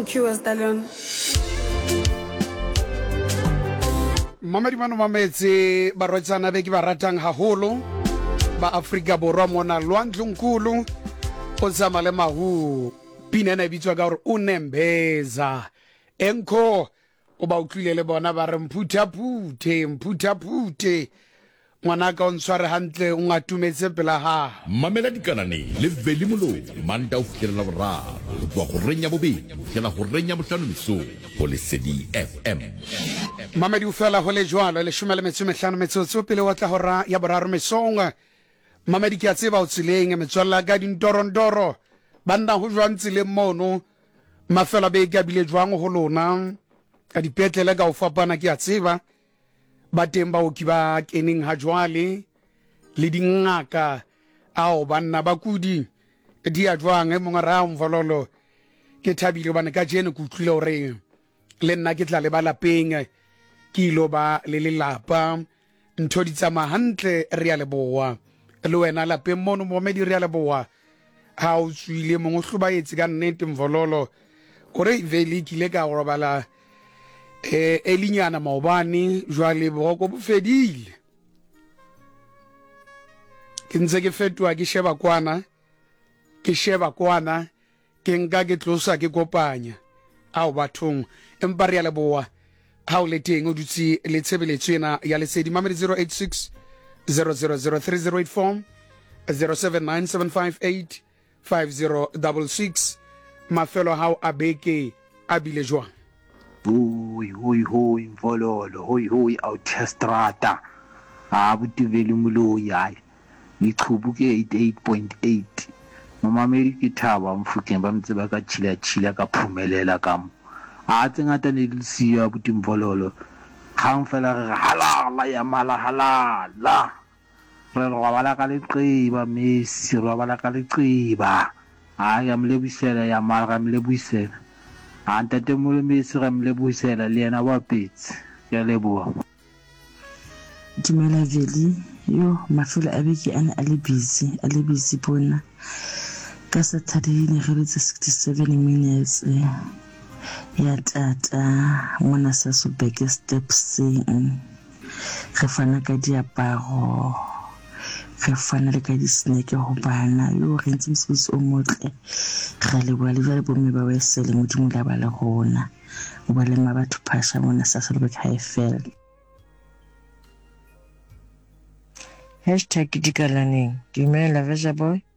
Thank you, Asdalion. Mamadi mano mametse barotsana be ke ba ratang haholo ba Afrika Borwa mona lwandlunkulu o tsama le mahu pinana bitswa ka gore o nembeza enko o ba utlwile le bona ba re mphuthaphute ngwana ka o ntshware hantle o ngatumetse pela ha mamela dikanane le veli moloi manda o fitlhelela boraro go tswa go renya bobedi go fitlhela go renya botlhano mesong go Lesedi FM mamedi o fela go le jwalo le 15 metsotso pele wa tla hora ya boraro mesong mamedi ke a tseba o tsileng metswalla ka dintorondoro banda go jwa ntse mono mafela be ka bile jwang go lona ka dipetlele ka o fapana ke a tseba ba teng ba o ki ba keneng ha jwale le dingaka ao banna ba kudi di a jwang mo ngara mvololo ke thabile bana ka jene ku tlile hore le nna ke tla le ba lapeng ke ilo ba le lelapa ntho di tsama hantle re ya leboa le wena lapeng mono mo medi re ya leboa ha o tswile mo hlobaetse ka nnete mvololo ore veli kile ka go robala elinyana maobane jwale boko bo fedile ke ntse ke fetwa ke sheba kwana ke nka ke tlosa ke kopanya ao bathong empa re ya leboa ha o le teng o dutse le tshebeletso ena ya Lesedi mamedi 086 000384 079758 5066 mafelo hao a beke a bile jwang hoi mvololo hoi autostrada abutuveli moloi hayi ngichubuke 88.8 mamamedi ke thaba mfukeng ba mtseba ka chila ka phumelela ka a tsengata ne le siya butimvololo khang fela re halala ya mala halala re lo bala ka leqiba Messi ro bala ka leqiba ha ya mlebisela ya mala ga mlebisela antate mo Messi ga mlebisela le yena wa petse ya leboa Dumela Veli yo mafelo a beke ana a le busy bona ka Saturday ne re letse 67 minutes ya tata ngwana sa Subeke steps re fana ka diaparo re fana le ka di-snack go bana yo re ntse mosebetsi o motle ga le bua le jale bomme ba wa sele modimo la ba le gona o ba le mabatho phasha mona sa Subeke high fell #dikalaneng dumela Veja Boy